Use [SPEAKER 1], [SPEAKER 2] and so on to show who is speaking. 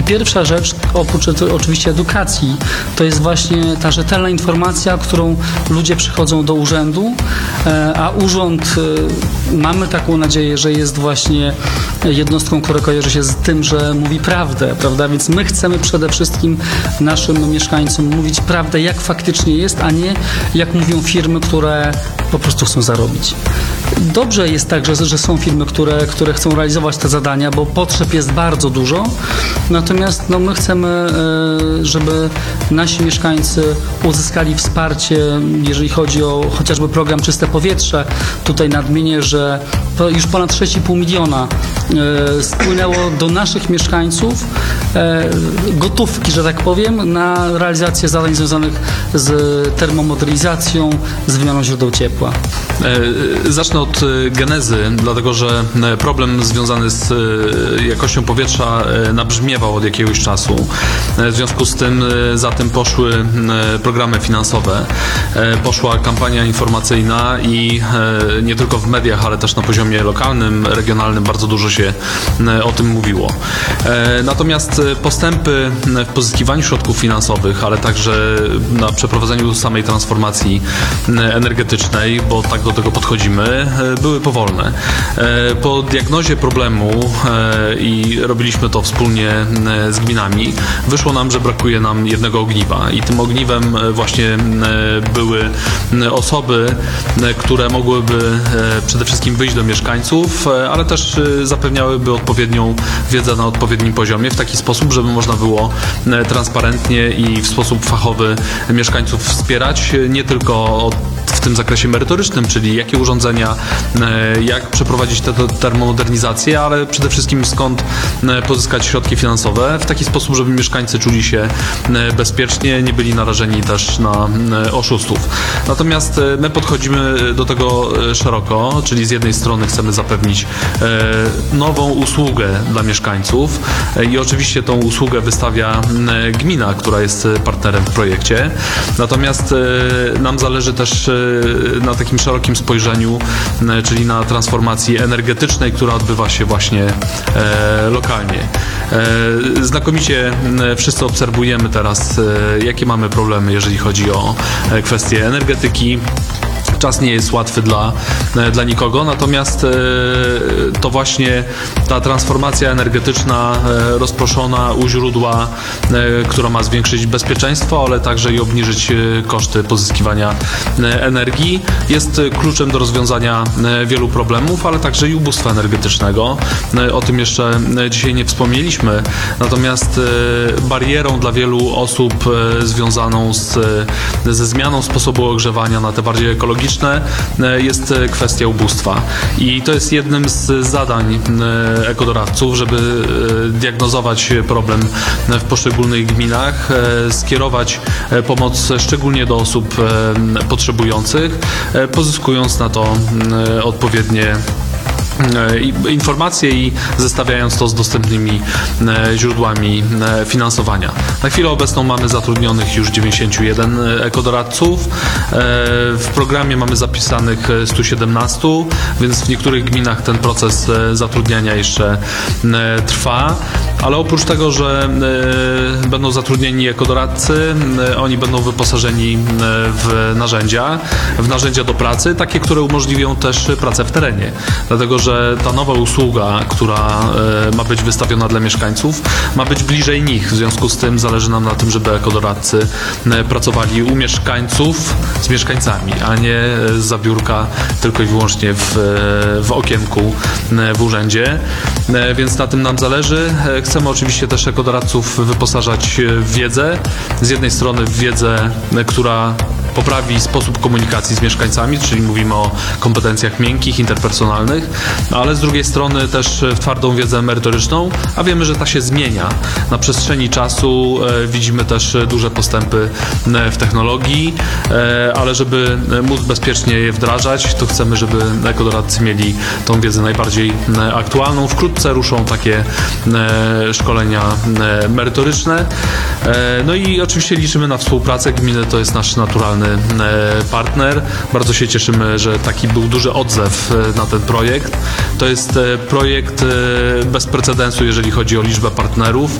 [SPEAKER 1] I pierwsza rzecz, oprócz oczywiście edukacji, to jest właśnie ta rzetelna informacja, którą ludzie przychodzą do urzędu, a urząd, mamy taką nadzieję, że jest właśnie jednostką, która kojarzy się z tym, że mówi prawdę, prawda? Więc my chcemy przede wszystkim naszym mieszkańcom mówić prawdę, jak faktycznie jest, a nie jak mówią firmy, które po prostu chcą zarobić. Dobrze jest tak, że są firmy, które chcą realizować te zadania, bo potrzeb jest bardzo dużo, natomiast my chcemy, żeby nasi mieszkańcy uzyskali wsparcie, jeżeli chodzi o chociażby program Czyste Powietrze. Tutaj nadmienię, że już ponad 6,5 miliona spłynęło do naszych mieszkańców gotówki, że tak powiem, na realizację zadań związanych z termomodernizacją, z wymianą źródeł ciepła.
[SPEAKER 2] Zacznę od genezy, dlatego że problem związany z jakością powietrza nabrzmiewał od jakiegoś czasu. W związku z tym za tym poszły programy finansowe, poszła kampania informacyjna i nie tylko w mediach, ale też na poziomie lokalnym, regionalnym bardzo dużo się o tym mówiło. Natomiast postępy w pozyskiwaniu środków finansowych, ale także na przeprowadzeniu samej transformacji energetycznej, bo tak do tego podchodzimy, były powolne. Po diagnozie problemu i robiliśmy to wspólnie z gminami, wyszło nam, że brakuje nam jednego ogniwa i tym ogniwem właśnie były osoby, które mogłyby przede wszystkim wyjść do mieszkańców, ale też zapewniałyby odpowiednią wiedzę na odpowiednim poziomie w taki sposób, żeby można było transparentnie i w sposób fachowy mieszkańców wspierać, nie tylko w tym zakresie merytorycznym, czyli jakie urządzenia, jak przeprowadzić tę termomodernizację, ale przede wszystkim skąd pozyskać środki finansowe w taki sposób, żeby mieszkańcy czuli się bezpiecznie, nie byli narażeni też na oszustów. Natomiast my podchodzimy do tego szeroko, czyli z jednej strony chcemy zapewnić nową usługę dla mieszkańców i oczywiście tą usługę wystawia gmina, która jest partnerem w projekcie. Natomiast nam zależy też na takim szerokim spojrzeniu, czyli na transformacji energetycznej, która odbywa się właśnie lokalnie. Znakomicie wszyscy obserwujemy teraz, jakie mamy problemy, jeżeli chodzi o kwestie energetyki. Czas nie jest łatwy dla nikogo, natomiast to właśnie ta transformacja energetyczna rozproszona u źródła, która ma zwiększyć bezpieczeństwo, ale także i obniżyć koszty pozyskiwania energii, jest kluczem do rozwiązania wielu problemów, ale także i ubóstwa energetycznego. O tym jeszcze dzisiaj nie wspomnieliśmy, natomiast barierą dla wielu osób związaną ze zmianą sposobu ogrzewania na te bardziej ekologiczne jest kwestia ubóstwa. I to jest jednym z zadań ekodoradców, żeby diagnozować problem w poszczególnych gminach, skierować pomoc szczególnie do osób potrzebujących, pozyskując na to odpowiednie informacje i zestawiając to z dostępnymi źródłami finansowania. Na chwilę obecną mamy zatrudnionych już 91 ekodoradców. W programie mamy zapisanych 117, więc w niektórych gminach ten proces zatrudniania jeszcze trwa, ale oprócz tego, że będą zatrudnieni ekodoradcy, oni będą wyposażeni w narzędzia do pracy, takie, które umożliwią też pracę w terenie. Dlatego, że ta nowa usługa, która ma być wystawiona dla mieszkańców, ma być bliżej nich. W związku z tym zależy nam na tym, żeby ekodoradcy pracowali u mieszkańców z mieszkańcami, a nie zza biurka tylko i wyłącznie w okienku w urzędzie. Więc na tym nam zależy. Chcemy oczywiście też ekodoradców wyposażać w wiedzę. Z jednej strony w wiedzę, która poprawi sposób komunikacji z mieszkańcami, czyli mówimy o kompetencjach miękkich, interpersonalnych, ale z drugiej strony też w twardą wiedzę merytoryczną, a wiemy, że ta się zmienia. Na przestrzeni czasu widzimy też duże postępy w technologii, ale żeby móc bezpiecznie je wdrażać, to chcemy, żeby ekodoradcy mieli tą wiedzę najbardziej aktualną. Wkrótce ruszą takie szkolenia merytoryczne. No i oczywiście liczymy na współpracę. Gminy to jest nasz naturalny partner. Bardzo się cieszymy, że taki był duży odzew na ten projekt. To jest projekt bez precedensu, jeżeli chodzi o liczbę partnerów.